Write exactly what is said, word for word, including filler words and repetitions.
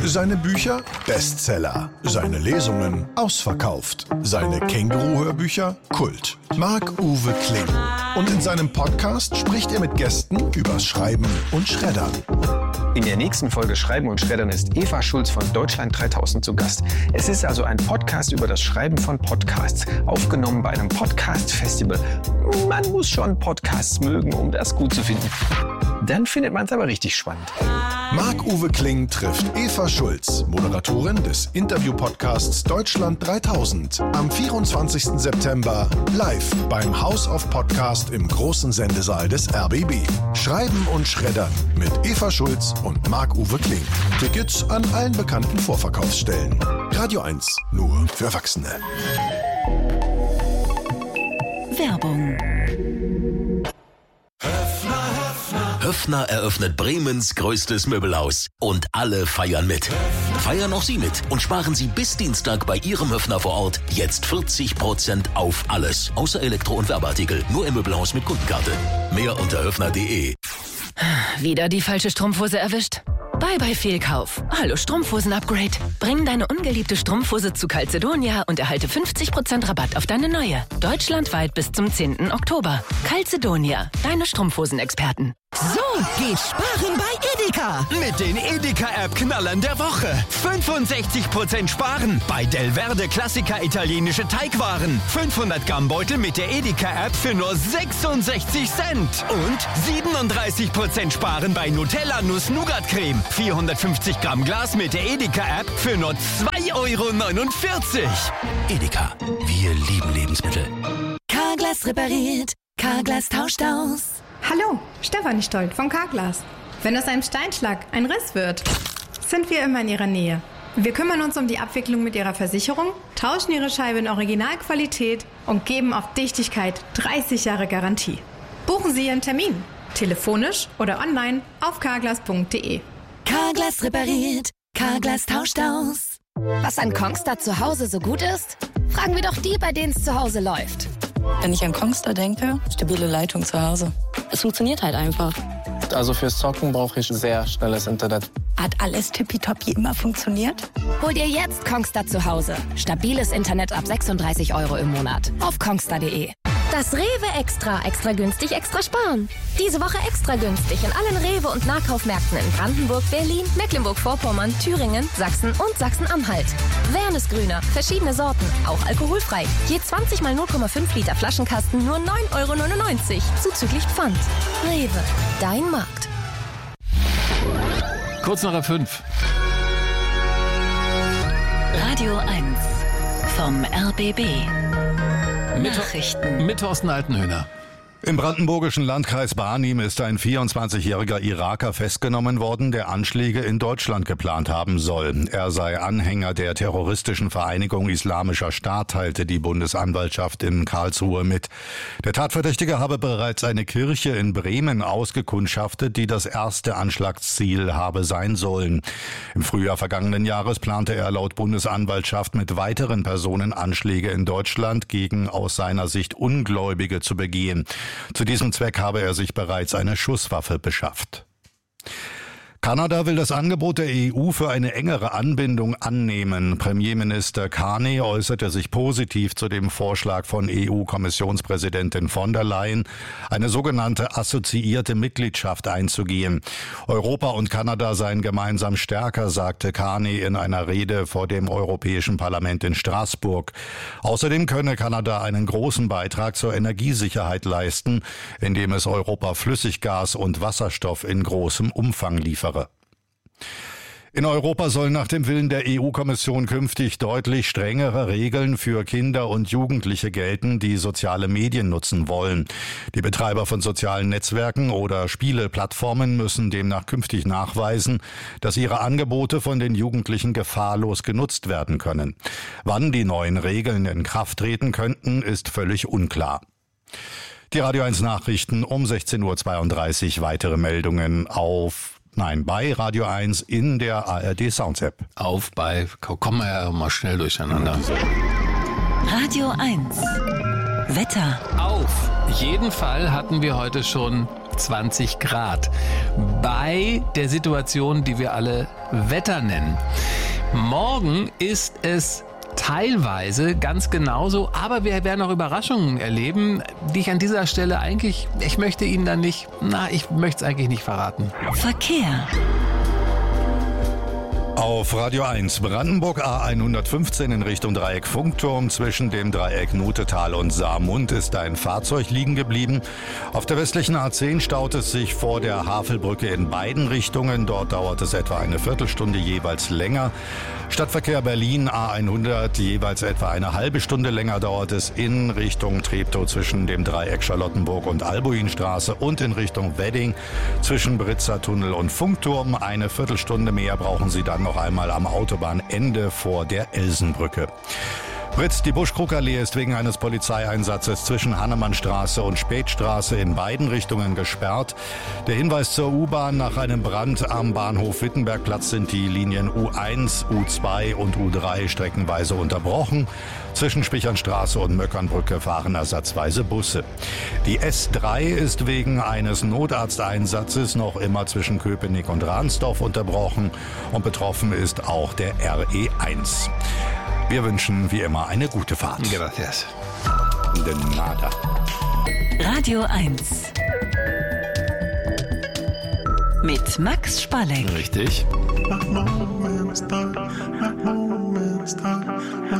Seine Bücher? Bestseller. Seine Lesungen? Ausverkauft. Seine Känguru-Hörbücher? Kult. Marc-Uwe Kling. Und in seinem Podcast spricht er mit Gästen übers Schreiben und Schreddern. In der nächsten Folge Schreiben und Schreddern ist Eva Schulz von Deutschland dreitausend zu Gast. Es ist also ein Podcast über das Schreiben von Podcasts, aufgenommen bei einem Podcast-Festival. Man muss schon Podcasts mögen, um das gut zu finden. Dann findet man es aber richtig spannend. Marc-Uwe Kling trifft Eva Schulz, Moderatorin des Interview-Podcasts Deutschland dreitausend, am vierundzwanzigsten September live beim House of Podcast im großen Sendesaal des R B B. Schreiben und Schreddern mit Eva Schulz und Marc-Uwe Kling. Tickets an allen bekannten Vorverkaufsstellen. Radio eins, nur für Erwachsene. Werbung. Höffner eröffnet Bremens größtes Möbelhaus. Und alle feiern mit. Feiern auch Sie mit und sparen Sie bis Dienstag bei Ihrem Höffner vor Ort jetzt vierzig Prozent auf alles. Außer Elektro- und Werbeartikel. Nur im Möbelhaus mit Kundenkarte. Mehr unter höffner punkt de. Wieder die falsche Strumpfhose erwischt? Bye bye Fehlkauf. Hallo Strumpfhosen-Upgrade. Bring deine ungeliebte Strumpfhose zu Calzedonia und erhalte fünfzig Prozent Rabatt auf deine neue. Deutschlandweit bis zum zehnten Oktober. Calzedonia, deine Strumpfhosen-Experten. So geht Sparen bei Edeka. Mit den Edeka-App-Knallern der Woche. fünfundsechzig Prozent Sparen bei Delverde Klassiker italienische Teigwaren. fünfhundert Gramm Beutel mit der Edeka-App für nur sechsundsechzig Cent. Und siebenunddreißig Prozent Sparen bei Nutella Nuss-Nougat-Creme. vierhundertfünfzig Gramm Glas mit der Edeka-App für nur zwei Euro neunundvierzig. Edeka. Wir lieben Lebensmittel. Carglass repariert. Carglass tauscht aus. Hallo, Stefanie Stolt vom Carglass. Wenn aus einem Steinschlag ein Riss wird, sind wir immer in Ihrer Nähe. Wir kümmern uns um die Abwicklung mit Ihrer Versicherung, tauschen Ihre Scheibe in Originalqualität und geben auf Dichtigkeit dreißig Jahre Garantie. Buchen Sie Ihren Termin, telefonisch oder online auf carglass punkt de. Carglass repariert. Carglass tauscht aus. Was an Kongstar zu Hause so gut ist? Fragen wir doch die, bei denen es zu Hause läuft. Wenn ich an Kongstar denke, stabile Leitung zu Hause. Es funktioniert halt einfach. Also fürs Zocken brauche ich sehr schnelles Internet. Hat alles tippitoppi immer funktioniert? Hol dir jetzt Kongstar zu Hause. Stabiles Internet ab sechsunddreißig Euro im Monat. Auf kongstar punkt de. Das Rewe Extra. Extra günstig, extra sparen. Diese Woche extra günstig in allen Rewe- und Nahkaufmärkten in Brandenburg, Berlin, Mecklenburg-Vorpommern, Thüringen, Sachsen und Sachsen-Anhalt. Wernesgrüner. Verschiedene Sorten. Auch alkoholfrei. Je zwanzig mal null Komma fünf Liter Flaschenkasten nur neun Euro neunundneunzig. Zuzüglich Pfand. Rewe. Dein Markt. Kurz nach fünf. Radio eins vom R B B. Nachrichten. Mit Thorsten Altenhöhner. Im brandenburgischen Landkreis Barnim ist ein vierundzwanzigjähriger Iraker festgenommen worden, der Anschläge in Deutschland geplant haben soll. Er sei Anhänger der terroristischen Vereinigung Islamischer Staat, teilte die Bundesanwaltschaft in Karlsruhe mit. Der Tatverdächtige habe bereits eine Kirche in Bremen ausgekundschaftet, die das erste Anschlagsziel habe sein sollen. Im Frühjahr vergangenen Jahres plante er laut Bundesanwaltschaft mit weiteren Personen Anschläge in Deutschland gegen aus seiner Sicht Ungläubige zu begehen. Zu diesem Zweck habe er sich bereits eine Schusswaffe beschafft. Kanada will das Angebot der E U für eine engere Anbindung annehmen. Premierminister Carney äußerte sich positiv zu dem Vorschlag von E U-Kommissionspräsidentin von der Leyen, eine sogenannte assoziierte Mitgliedschaft einzugehen. Europa und Kanada seien gemeinsam stärker, sagte Carney in einer Rede vor dem Europäischen Parlament in Straßburg. Außerdem könne Kanada einen großen Beitrag zur Energiesicherheit leisten, indem es Europa Flüssiggas und Wasserstoff in großem Umfang liefere. In Europa sollen nach dem Willen der E U-Kommission künftig deutlich strengere Regeln für Kinder und Jugendliche gelten, die soziale Medien nutzen wollen. Die Betreiber von sozialen Netzwerken oder Spieleplattformen müssen demnach künftig nachweisen, dass ihre Angebote von den Jugendlichen gefahrlos genutzt werden können. Wann die neuen Regeln in Kraft treten könnten, ist völlig unklar. Die Radio eins Nachrichten um sechzehn Uhr zweiunddreißig. Weitere Meldungen auf Nein, bei Radio eins in der A R D Sounds App. Auf bei, kommen wir ja mal schnell durcheinander. Radio eins. Wetter. Auf jeden Fall hatten wir heute schon zwanzig Grad. Bei der Situation, die wir alle Wetter nennen. Morgen ist es teilweise ganz genauso, aber wir werden auch Überraschungen erleben, die ich an dieser Stelle eigentlich, ich möchte Ihnen dann nicht, na, ich möchte es eigentlich nicht verraten. Verkehr. Auf Radio eins Brandenburg A hundertfünfzehn in Richtung Dreieck Funkturm. Zwischen dem Dreieck Nutetal und Saarmund ist ein Fahrzeug liegen geblieben. Auf der westlichen A zehn staut es sich vor der Havelbrücke in beiden Richtungen. Dort dauert es etwa eine Viertelstunde jeweils länger. Stadtverkehr Berlin A hundert jeweils etwa eine halbe Stunde länger dauert es in Richtung Treptow zwischen dem Dreieck Charlottenburg und Albuinstraße und in Richtung Wedding zwischen Britzer Tunnel und Funkturm. Eine Viertelstunde mehr brauchen Sie dann noch einmal am Autobahnende vor der Elsenbrücke. Fritz, die Buschkrugallee ist wegen eines Polizeieinsatzes zwischen Hannemannstraße und Spätstraße in beiden Richtungen gesperrt. Der Hinweis zur U-Bahn: Nach einem Brand am Bahnhof Wittenbergplatz sind die Linien U eins, U zwei und U drei streckenweise unterbrochen. Zwischen Spichernstraße und Möckernbrücke fahren ersatzweise Busse. Die S drei ist wegen eines Notarzteinsatzes noch immer zwischen Köpenick und Ransdorf unterbrochen und betroffen ist auch der R E eins. Wir wünschen wie immer eine gute Fahrt. Gracias. De nada. Radio eins. Mit Max Spalleck. Richtig. My moment is done. My moment is done.